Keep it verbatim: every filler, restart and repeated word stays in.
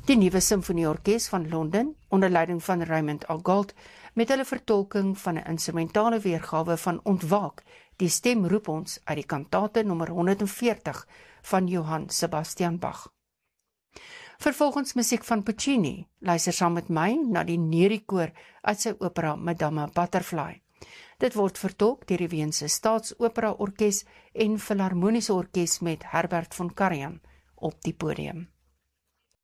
Die nuwe Simfonieorkes van Londen, onder leiding van Raymond Argault, met hulle vertolking van 'n instrumentale weergawe van Ontwaak, die stem roep ons uit die kantate nommer honderdveertig van Johann Sebastian Bach. Vervolgens musiek van Puccini, luister saam met my na die Neri-koor uit sy opera Madama Butterfly. Dit word vertolk deur die Weense Staatsopera Orkees en Filharmoniese Orkees met Herbert von Karajan op die podium.